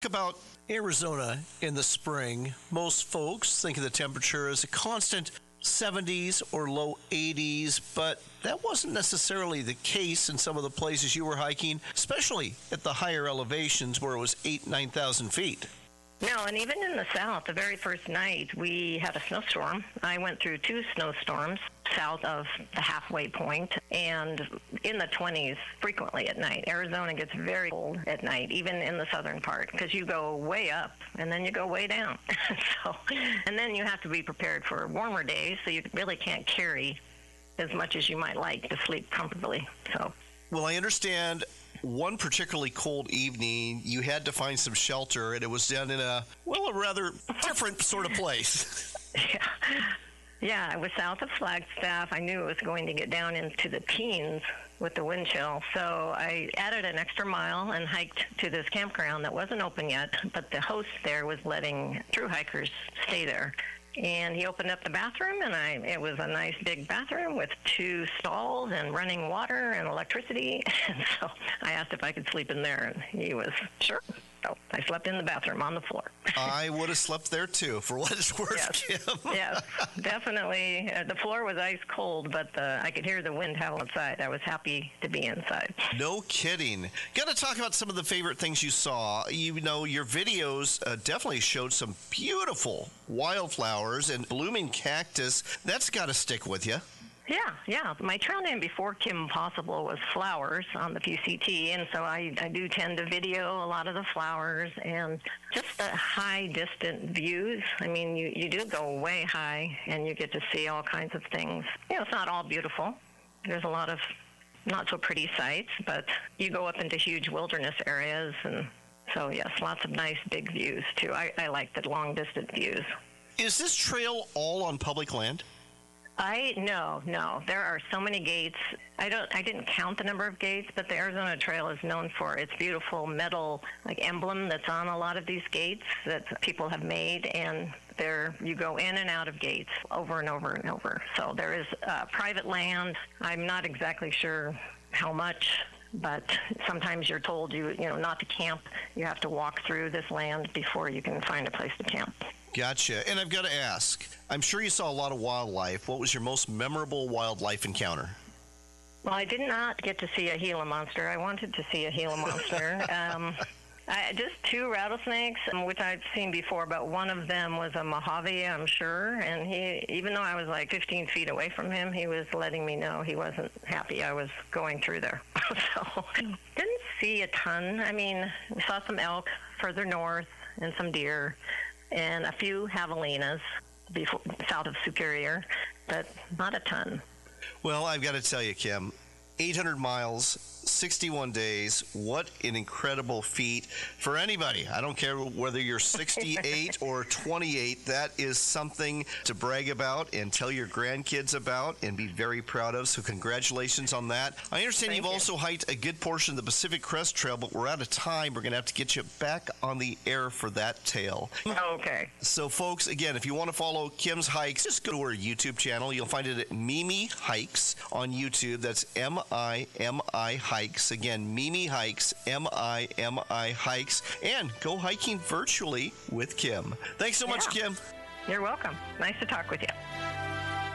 About Arizona in the spring, most folks think of the temperature as a constant 70s or low 80s, but that wasn't necessarily the case in some of the places you were hiking, especially at the higher elevations where it was 9,000 feet. No, and even in the south, the very first night, we had a snowstorm. I went through 2 snowstorms south of the halfway point and in the 20s frequently at night. Arizona gets very cold at night, even in the southern part, because you go way up and then you go way down. And then you have to be prepared for warmer days, so you really can't carry as much as you might like to sleep comfortably. Well, I understand one particularly cold evening, you had to find some shelter, and it was down in a rather different sort of place. Yeah, it was south of Flagstaff. I knew it was going to get down into the teens with the wind chill, so I added an extra mile and hiked to this campground that wasn't open yet, but the host there was letting through hikers stay there. And he opened up the bathroom, and it was a nice big bathroom with 2 stalls and running water and electricity. And so I asked if I could sleep in there, and he was sure. So I slept in the bathroom on the floor. I would have slept there too, for what it's worth, yes. Kim. Yes, definitely. The floor was ice cold, but I could hear the wind howl outside. I was happy to be inside. No kidding. Got to talk about some of the favorite things you saw. You know, your videos definitely showed some beautiful wildflowers and blooming cactus. That's got to stick with you. Yeah. My trail name before Kim Possible was Flowers on the PCT, and so I do tend to video a lot of the flowers and just the high, distant views. I mean, you do go way high, and you get to see all kinds of things. You know, it's not all beautiful. There's a lot of not so pretty sights, but you go up into huge wilderness areas, and so, yes, lots of nice big views, too. I like the long, distant views. Is this trail all on public land? No. There are so many gates. I didn't count the number of gates, but the Arizona Trail is known for its beautiful metal emblem that's on a lot of these gates that people have made, and you go in and out of gates over and over and over. So there is private land. I'm not exactly sure how much, but sometimes you're told you not to camp. You have to walk through this land before you can find a place to camp. Gotcha. And I've got to ask, I'm sure you saw a lot of wildlife. What was your most memorable wildlife encounter? Well, I did not get to see a Gila monster. I wanted to see a Gila monster. Just 2 rattlesnakes, which I've seen before, but one of them was a Mojave, I'm sure. And even though I was like 15 feet away from him, he was letting me know he wasn't happy I was going through there. So didn't see a ton. I mean, we saw some elk further north and some deer and a few javelinas south of Superior, but not a ton. Well, I've got to tell you, Kim, 800 miles, 61 days, what an incredible feat for anybody. I don't care whether you're 68 or 28. That is something to brag about and tell your grandkids about and be very proud of. So congratulations on that. I understand you've also hiked a good portion of the Pacific Crest Trail, but we're out of time. We're going to have to get you back on the air for that tale. Okay. So, folks, again, if you want to follow Kim's hikes, just go to her YouTube channel. You'll find it at Mimi Hikes on YouTube. That's MIMI Hikes. Again, Mimi Hikes, MIMI Hikes, and go hiking virtually with Kim. Thanks so much, Kim. You're welcome. Nice to talk with you.